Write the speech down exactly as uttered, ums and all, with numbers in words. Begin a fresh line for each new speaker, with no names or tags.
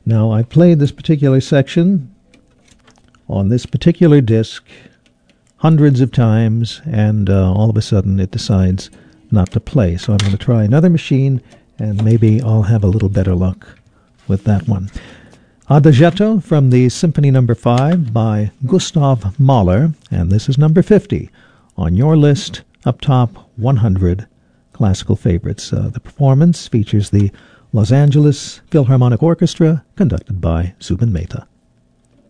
Now, I played this particular section on this particular disc hundreds of times, and uh, all of a sudden it decides not to play. So I'm going to try another machine, and maybe I'll have a little better luck with that one. Adagietto from the Symphony Number five by Gustav Mahler, and this is number fifty on your list up top one hundred classical favorites. Uh, the performance features the Los Angeles Philharmonic Orchestra, conducted by Zubin Mehta.